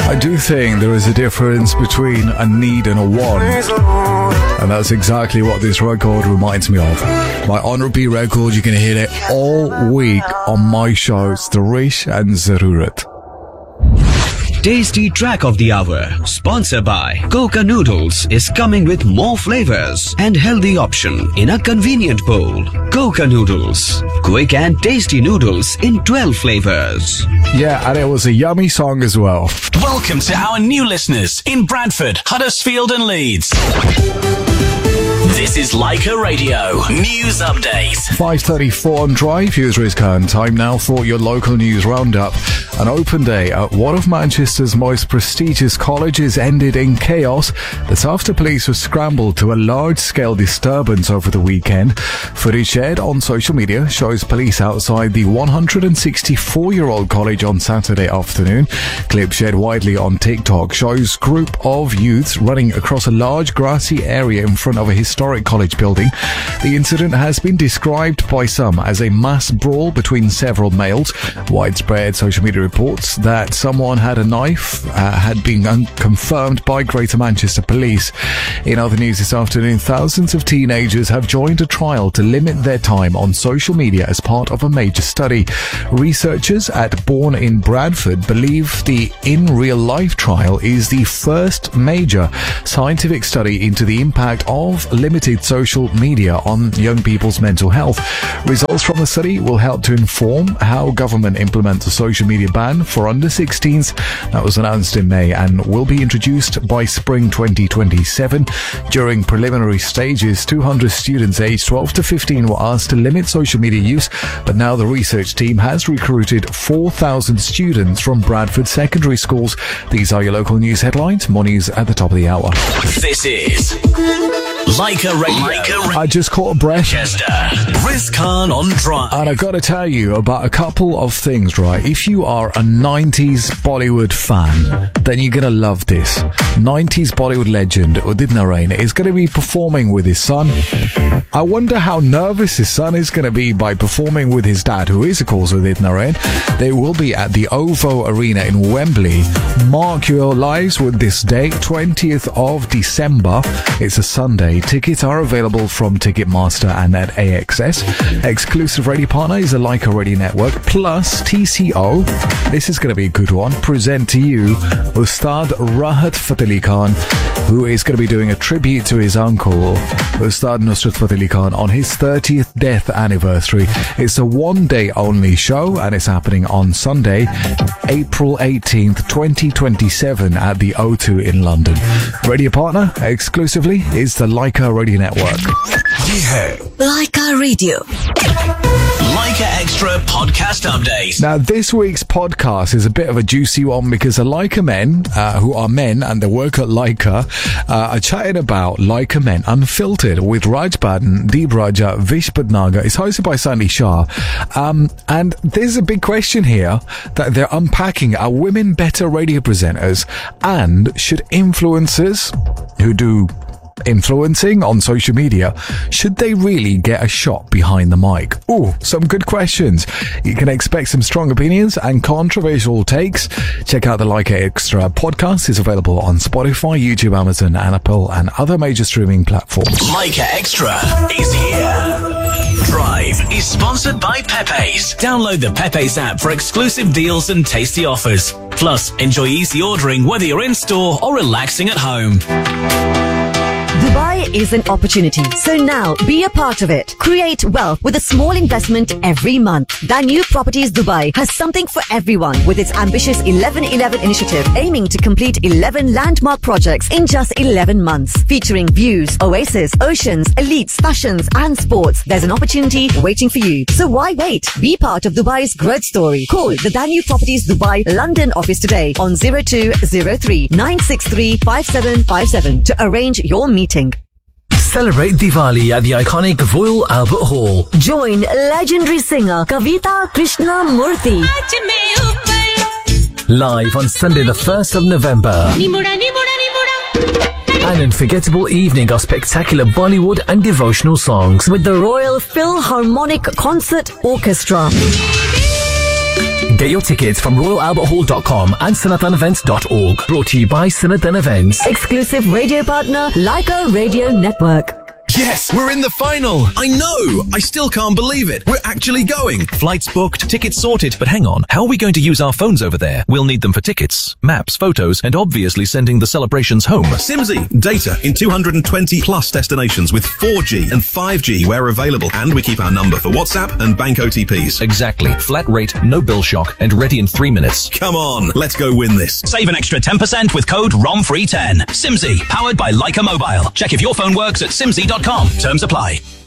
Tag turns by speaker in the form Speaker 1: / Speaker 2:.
Speaker 1: I do think there is a difference between a need and a want, and that's exactly what this record reminds me of. My on repeat record, you can hear it all week on my shows, Tarish and Zarurat.
Speaker 2: Tasty Track of the Hour, sponsored by Coca Noodles, is coming with more flavors and healthy option in a convenient bowl. Coca Noodles, quick and tasty noodles in 12 flavors.
Speaker 1: Yeah, and it was a yummy song as well.
Speaker 3: Welcome to our new listeners in Bradford, Huddersfield and Leeds. This is Leica Radio News Update.
Speaker 1: 5:34 on Drive. Here's Riz Khan. Time now for your local news roundup. An open day at one of Manchester's most prestigious colleges ended in chaos. That's after police were scrambled to a large-scale disturbance over the weekend. Footage shared on social media shows police outside the 164-year-old college on Saturday afternoon. Clip shared widely on TikTok shows group of youths running across a large grassy area in front of a historic college building. The incident has been described by some as a mass brawl between several males. Widespread social media reports that someone had a knife had been confirmed by Greater Manchester Police. In other news this afternoon, thousands of teenagers have joined a trial to limit their time on social media as part of a major study. Researchers at Born in Bradford believe the In Real Life trial is the first major scientific study into the impact of limited social media on young people's mental health. Results from the study will help to inform how government implements a social media ban for under 16s. That was announced in May and will be introduced by spring 2027. During preliminary stages, 200 students aged 12 to 15 were asked to limit social media use, but now the research team has recruited 4,000 students from Bradford secondary schools. These are your local news headlines. More news at the top of the hour.
Speaker 3: This is Leica Radio.
Speaker 1: I just caught a breath.
Speaker 3: Chester. Riz Khan on Drive.
Speaker 1: And I got to tell you about a couple of things, right? If you are a 90s Bollywood fan, then you're going to love this. 90s Bollywood legend Udit Narain is going to be performing with his son. I wonder how nervous his son is going to be by performing with his dad, who is, of course, Udit Narain. They will be at the OVO Arena in Wembley. Mark your lives with this date, 20th of December. It's a Sunday. Tickets are available from Ticketmaster and at AXS. Exclusive radio partner is the Leica Radio Network plus TCO. This is going to be a good one. Present to you Ustad Rahat Fateh Ali Khan, who is going to be doing a tribute to his uncle, Ustad Nusrat Fateh Ali Khan, on his 30th death anniversary. It's a one-day only show and it's happening on Sunday, April 18th, 2027 at the O2 in London. Radio partner exclusively is the Leica Radio Network.
Speaker 4: Leica Radio.
Speaker 3: Leica Extra Podcast Update.
Speaker 1: Now, this week's podcast is a bit of a juicy one because the Leica men, who are men and they work at Leica, are chatting about Leica Men Unfiltered with Raj Baden, Deep Raja, Vish Padnagar. It's hosted by Sandy Shah. And there's a big question here that they're unpacking. Are women better radio presenters? And should influencers who do influencing on social media, should they really get a shot behind the mic? Ooh, some good questions. You can expect some strong opinions and controversial takes. Check out the Leica Extra podcast. It's available on Spotify, YouTube, Amazon, and Apple, and other major streaming platforms.
Speaker 3: Leica Extra is here. Drive is sponsored by Pepe's. Download the Pepe's app for exclusive deals and tasty offers. Plus, enjoy easy ordering whether you're in store or relaxing at home.
Speaker 4: Dubai is an opportunity, so now be a part of it. Create wealth with a small investment every month. Danube Properties Dubai has something for everyone with its ambitious 11-11 initiative, aiming to complete 11 landmark projects in just 11 months. Featuring views, oasis, oceans, elites, fashions and sports. There's an opportunity waiting for you. So why wait? Be part of Dubai's growth story. Call the Danube Properties Dubai London office today on 0203 963 5757 to arrange your meeting.
Speaker 5: Celebrate Diwali at the iconic Royal Albert Hall.
Speaker 4: Join legendary singer Kavita Krishna Murthy.
Speaker 5: Live on Sunday the 1st of November. An unforgettable evening of spectacular Bollywood and devotional songs
Speaker 4: with the Royal Philharmonic Concert Orchestra.
Speaker 5: Get your tickets from royalalberthall.com and sinathanevents.org. Brought to you by Sinathan Events.
Speaker 4: Exclusive radio partner, Leica Radio Network.
Speaker 6: Yes, we're in the final. I know. I still can't believe it. We're actually going. Flights booked, tickets sorted. But hang on. How are we going to use our phones over there? We'll need them for tickets, maps, photos, and obviously sending the celebrations home.
Speaker 7: Simsy. Data in 220 plus destinations with 4G and 5G where available. And we keep our number for WhatsApp and bank OTPs.
Speaker 6: Exactly. Flat rate, no bill shock, and ready in 3 minutes.
Speaker 7: Come on. Let's go win this.
Speaker 3: Save an extra 10% with code ROMFREE10. Simsy, powered by Leica Mobile. Check if your phone works at simsy.com. Terms apply.